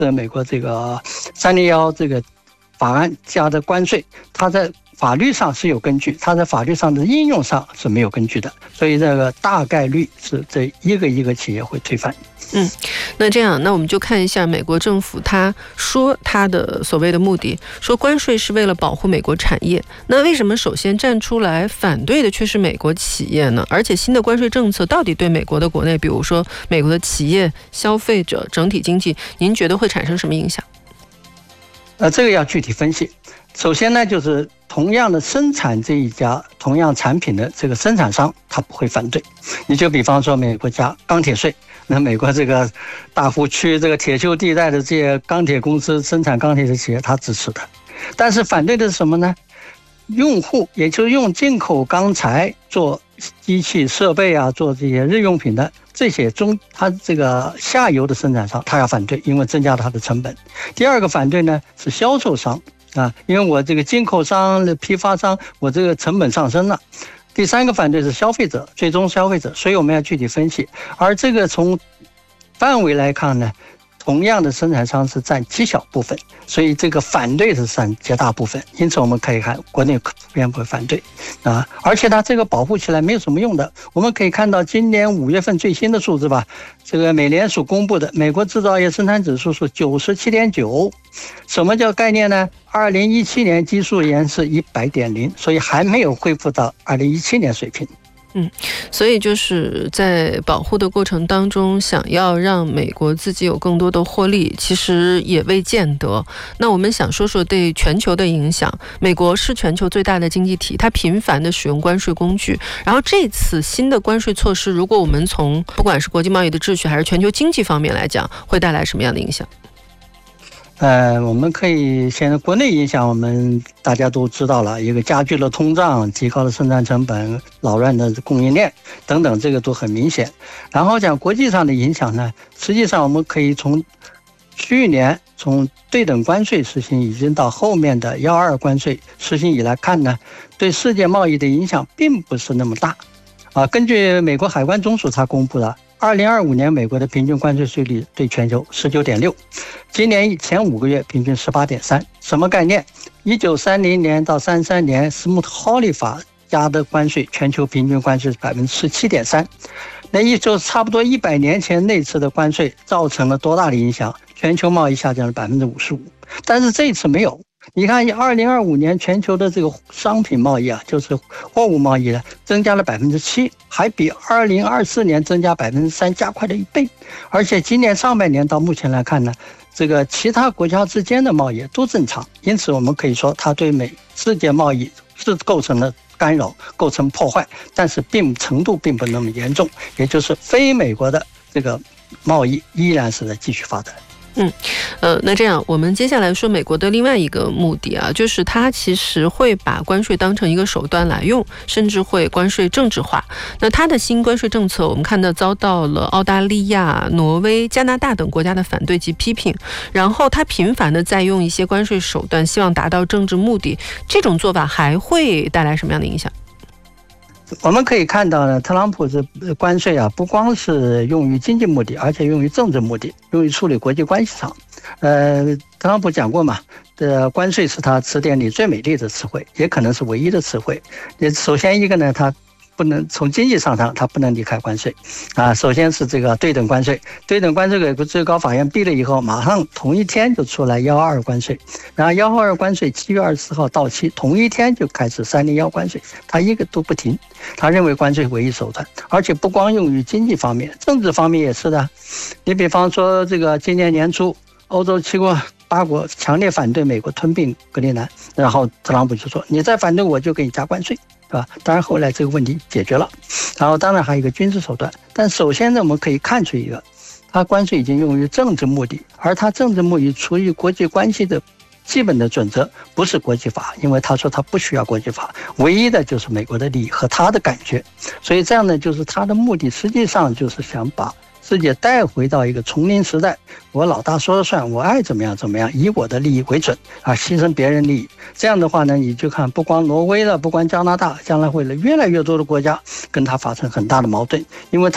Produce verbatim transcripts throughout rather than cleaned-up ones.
的美国这个三零一这个法案加的关税，它在法律上是有根据，它在法律上的应用上是没有根据的，所以这个大概率是这一个一个企业会推翻。 嗯，那这样，那我们就看一下美国政府他说他的所谓的目的，说关税是为了保护美国产业。那为什么首先站出来反对的却是美国企业呢？而且新的关税政策到底对美国的国内，比如说美国的企业、消费者、整体经济，您觉得会产生什么影响？ 呃，这个要具体分析。首先呢，就是同样的生产这一家同样产品的这个生产商，他不会反对。你就比方说美国加钢铁税，那美国这个大湖区这个铁锈地带的这些钢铁公司生产钢铁的企业，他支持的。但是反对的是什么呢？用户，也就是用进口钢材做机器设备啊，做这些日用品的这些中，它这个下游的生产商，他要反对，因为增加它的成本。第二个反对呢是销售商啊，因为我这个进口商、批发商，我这个成本上升了。第三个反对是消费者，最终消费者，所以我们要具体分析。而这个从范围来看呢，同样的生产商是占极小部分，所以这个反对是占绝大部分。因此我们可以看国内普遍不会反对啊，而且它这个保护起来没有什么用的。我们可以看到今年五月份最新的数字吧，这个美联储公布的美国制造业生产指数是九十七点九，什么叫概念呢？二零一七年基数年是一百点零，所以还没有恢复到二零一七年水平。 嗯，所以就是在保护的过程当中，想要让美国自己有更多的获利，其实也未见得。那我们想说说对全球的影响。美国是全球最大的经济体，它频繁的使用关税工具。然后这次新的关税措施，如果我们从不管是国际贸易的秩序还是全球经济方面来讲，会带来什么样的影响？ 呃，我们可以现在国内影响，我们大家都知道了，一个加剧了通胀，提高了生产成本，扰乱的供应链等等，这个都很明显。然后讲国际上的影响呢，实际上我们可以从去年从对等关税实行已经到后面的幺二关税实行以来看呢，对世界贸易的影响并不是那么大啊。根据美国海关总署它公布的二零二五年美国的平均关税税率对全球 十九点六， 今年前五个月平均 十八点三。 什么概念？一九三零年到三三年斯穆特豪利法加的关税，全球平均关税是 百分之十七点三。 那一就差不多一百年前那次的关税造成了多大的影响？全球贸易下降了 百分之五十五， 但是这一次没有。你看二零二五年全球的这个商品贸易啊，就是货物贸易呢，增加了 百分之七， 还比二零二四年增加 百分之三， 加快了一倍。而且今年上半年到目前来看呢，这个其他国家之间的贸易都正常，因此我们可以说它对美世界贸易是构成了干扰，构成破坏，但是并程度并不那么严重，也就是非美国的这个贸易依然是在继续发展。 嗯，呃，那这样我们接下来说美国的另外一个目的啊，就是它其实会把关税当成一个手段来用，甚至会关税政治化。那它的新关税政策，我们看到遭到了澳大利亚、挪威、加拿大等国家的反对及批评。然后它频繁的在用一些关税手段，希望达到政治目的。这种做法还会带来什么样的影响？ 我们可以看到呢，特朗普这关税啊，不光是用于经济目的，而且用于政治目的，用于处理国际关系上。呃，特朗普讲过嘛，这关税是他词典里最美丽的词汇，也可能是唯一的词汇。首先一个呢，他不能从经济上上，它不能离开关税啊。首先是这个对等关税，对等关税给最高法院毙了以后，马上同一天就出来幺二关税，然后幺二关税七月二十四号到期，同一天就开始三零一关税，他一个都不停。他认为关税唯一手段，而且不光用于经济方面，政治方面也是的。你比方说这个今年年初，欧洲七国八国强烈反对美国吞并格陵兰，然后特朗普就说你再反对我就给你加关税，是吧？当然后来这个问题解决了，然后当然还有一个军事手段，但首先呢，我们可以看出一个，它关税已经用于政治目的，而它政治目的出于国际关系的基本的准则不是国际法，因为他说他不需要国际法，唯一的就是美国的利益和他的感觉，所以这样呢，就是他的目的实际上就是想把世界带回到一个丛林时代，我老大说了算，我爱怎么样怎么样，以我的利益为准啊，牺牲别人利益。这样的话呢，你就看不光挪威了，不光加拿大，将来会越来越多的国家跟他发生很大的矛盾，因为他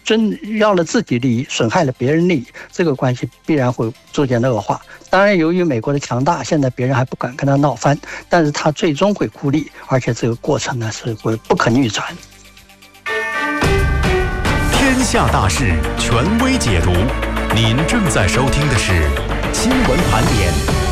尊要了自己利益，损害了别人利益，这个关系必然会逐渐的恶化。当然，由于美国的强大，现在别人还不敢跟他闹翻，但是他最终会孤立，而且这个过程呢是会不可逆转。 天下大事，权威解读。您正在收听的是新闻盘点。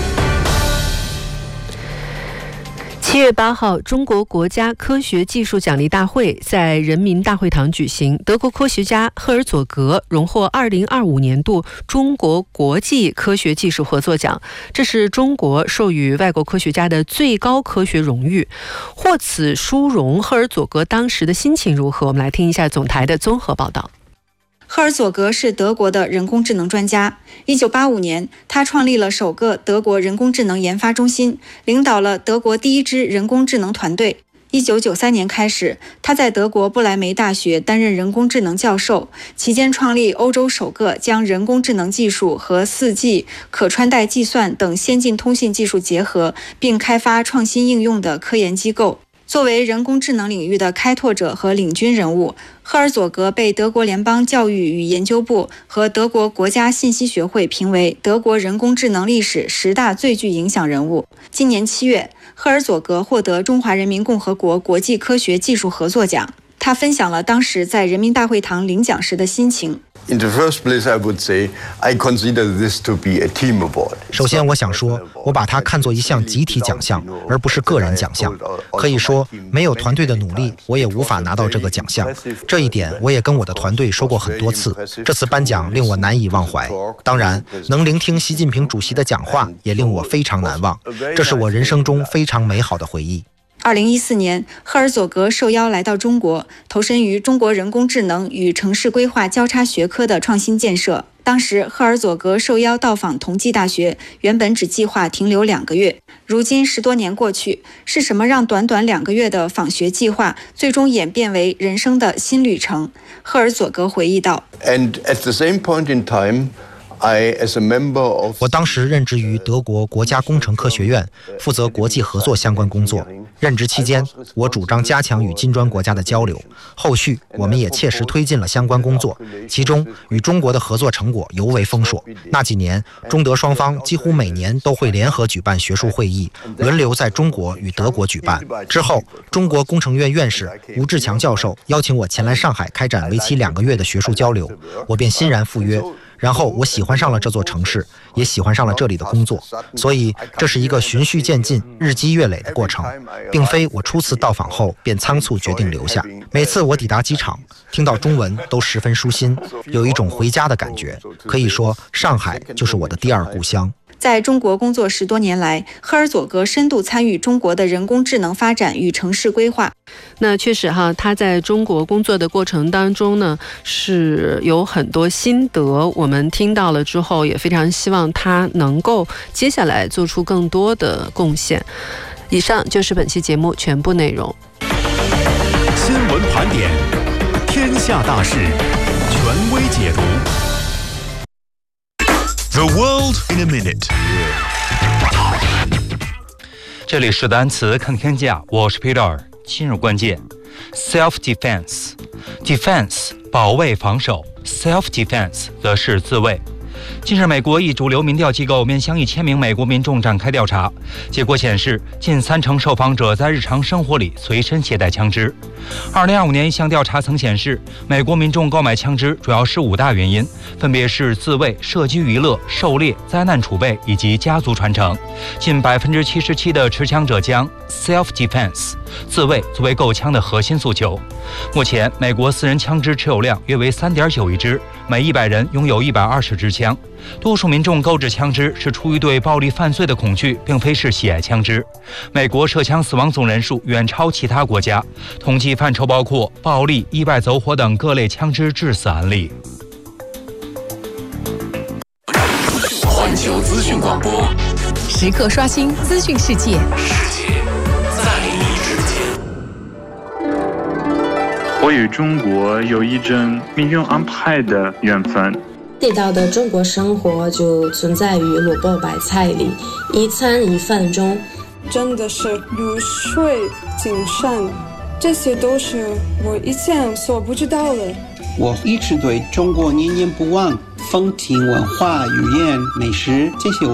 七月八号，中国国家科学技术奖励大会在人民大会堂举行。德国科学家赫尔佐格荣获二零二五年度中国国际科学技术合作奖，这是中国授予外国科学家的最高科学荣誉。获此殊荣，赫尔佐格当时的心情如何？我们来听一下总台的综合报道。 赫尔佐格是德国的人工智能专家。一九八五年，他创立了首个德国人工智能研发中心，领导了德国第一支人工智能团队。一九九三年开始，他在德国不来梅大学担任人工智能教授，期间创立欧洲首个将人工智能技术和 四 G、可穿戴计算等先进通信技术结合，并开发创新应用的科研机构。作为人工智能领域的开拓者和领军人物，赫尔佐格被德国联邦教育与研究部和德国国家信息学会评为德国人工智能历史十大最具影响人物。今年七月，赫尔佐格获得中华人民共和国国际科学技术合作奖。他分享了当时在人民大会堂领奖时的心情。 In the first place, I would say I consider this to be a team award. 首先，我想说，我把它看作一项集体奖项，而不是个人奖项。可以说，没有团队的努力，我也无法拿到这个奖项。这一点，我也跟我的团队说过很多次。这次颁奖令我难以忘怀。当然，能聆听习近平主席的讲话，也令我非常难忘。这是我人生中非常美好的回忆。 二零一四年，赫尔佐格受邀来到中国，投身于中国人工智能与城市规划交叉学科的创新建设。当时，赫尔佐格受邀到访同济大学，原本只计划停留两个月。如今十多年过去，是什么让短短两个月的访学计划最终演变为人生的新旅程？赫尔佐格回忆道 And at the same point in time, I, as a member of... 我当时任职于德国国家工程科学院，负责国际合作相关工作。任职期间，我主张加强与金砖国家的交流。后续，我们也切实推进了相关工作，其中与中国的合作成果尤为丰硕。那几年，中德双方几乎每年都会联合举办学术会议，轮流在中国与德国举办。之后，中国工程院院士吴志强教授邀请我前来上海开展为期两个月的学术交流，我便欣然赴约。然后我喜欢上了这座城市，也喜欢上了这里的工作，所以这是一个循序渐进、日积月累的过程，并非我初次到访后便仓促决定留下。每次我抵达机场，听到中文都十分舒心，有一种回家的感觉。可以说，上海就是我的第二故乡。 在中国工作十多年来，赫尔佐格深度参与中国的人工智能发展与城市规划。 那确实哈，他在中国工作的过程当中呢，是有很多心得，我们听到了之后，也非常希望他能够接下来做出更多的贡献。以上就是本期节目全部内容。 新闻盘点，天下大事，权威解读。The world in a minute。 这里是单词看天下，我是 Peter。今日关键 ：self-defense。defense 保卫防守 ，self-defense 则是自卫。近日，美国一主流民调机构面向一千名美国民众展开调查，结果显示，近三成受访者在日常生活里随身携带枪支。二零二五年一项调查曾显示，美国民众购买枪支主要是五大原因，分别是自卫、射击娱乐、狩猎、灾难储备以及家族传承。近百分之七十七的持枪者将 self-defense 自卫作为购枪的核心诉求。目前，美国私人枪支持有量约为 三点九亿支，每一百人拥有一百二十支枪。多数民众购置枪支是出于对暴力犯罪的恐惧，并非是喜爱枪支。美国涉枪死亡总人数远超其他国家，统计范畴包括暴力、意外走火等各类枪支致死案例。 环球资讯广播， 时刻刷新资讯世界， 世界在你之间。 我与中国有一种命运安排的缘分。 地道的中国生活就存在于萝卜白菜里，一餐一饭中。 真的是如水精深，这些都是我以前所不知道的。 我一直对中国念念不忘，风情文化、语言、美食这些